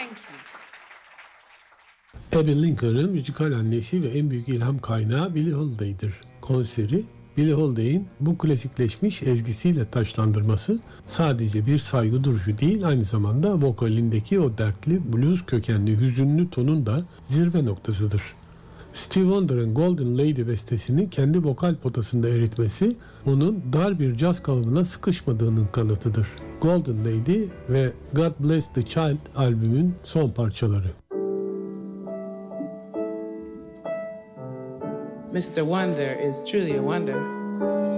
Abby Lincoln'ın müzikal annesi ve en büyük ilham kaynağı Billie Holiday'dir. Konseri, Billie Holiday'in bu klasikleşmiş ezgisiyle taşlandırması sadece bir saygı duruşu değil, aynı zamanda vokalindeki o dertli blues kökenli hüzünlü tonun da zirve noktasıdır. Stevie Wonder'ın Golden Lady bestesini kendi vokal potasında eritmesi onun dar bir caz kalıbına sıkışmadığının kanıtıdır. Golden Lady ve God Bless the Child albümün son parçaları. Mr. Wonder is truly a wonder.